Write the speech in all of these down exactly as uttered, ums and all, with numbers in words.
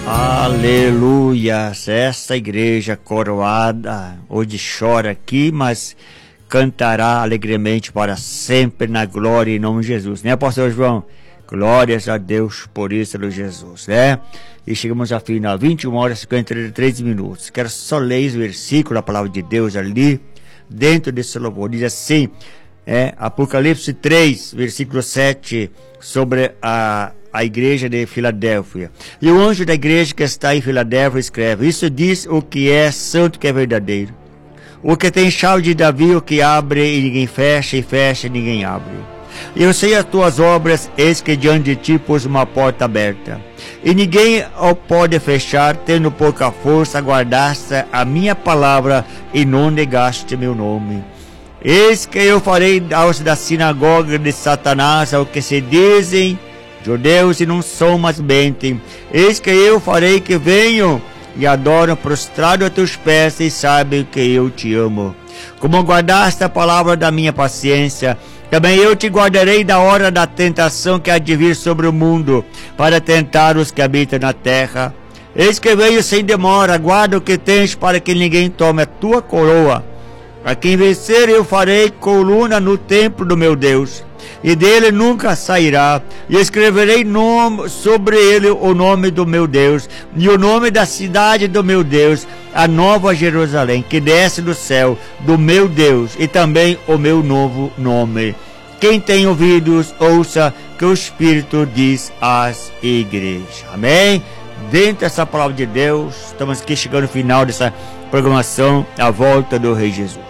Aleluias, essa igreja coroada hoje chora aqui, mas cantará alegremente para sempre na glória em nome de Jesus, né, pastor João? Glórias a Deus por isso, Senhor Jesus, né? E chegamos ao final, vinte e uma horas e cinquenta e três minutos. Quero só ler o versículo da palavra de Deus ali, dentro desse louvor. Diz assim, é, Apocalipse três, versículo sete, sobre a, a igreja de Filadélfia. E o anjo da igreja que está em Filadélfia escreve: isso diz o que é santo, que é verdadeiro. O que tem chave de Davi, o que abre e ninguém fecha, e fecha e ninguém abre. Eu sei as tuas obras, eis que diante de ti pus uma porta aberta, e ninguém o pode fechar, tendo pouca força, guardaste a minha palavra e não negaste meu nome. Eis que eu farei aos da sinagoga de Satanás, ao que se dizem judeus e não são, mas mentem. Eis que eu farei que venham e adoram prostrado a teus pés, e sabem que eu te amo. Como guardaste a palavra da minha paciência, também eu te guardarei da hora da tentação que há de vir sobre o mundo, para tentar os que habitam na terra. Eis que venho sem demora, guarda o que tens, para que ninguém tome a tua coroa. A quem vencer eu farei coluna no templo do meu Deus, e dele nunca sairá, e escreverei nome, sobre ele o nome do meu Deus, e o nome da cidade do meu Deus, a nova Jerusalém, que desce do céu, do meu Deus, e também o meu novo nome. Quem tem ouvidos, ouça que o Espírito diz às igrejas. Amém? Dentro dessa palavra de Deus, estamos aqui chegando ao final dessa programação, a volta do Rei Jesus.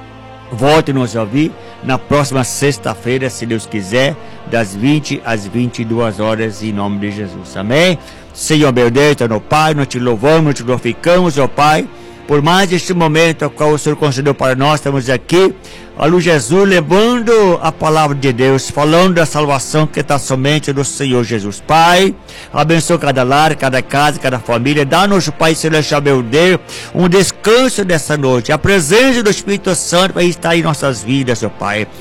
Volte nos ouvir na próxima sexta-feira, se Deus quiser, das vinte às vinte e duas horas, em nome de Jesus. Amém? Senhor meu Deus, no Pai, nós te louvamos, nós te glorificamos, ó Pai, por mais este momento ao qual o Senhor concedeu para nós. Estamos aqui, a luz de Jesus, levando a palavra de Deus, falando da salvação que está somente do Senhor Jesus. Pai, abençoa cada lar, cada casa, cada família. Dá-nos, Pai celestial, meu Deus, um descanso dessa noite. A presença do Espírito Santo vai estar em nossas vidas, ó Pai.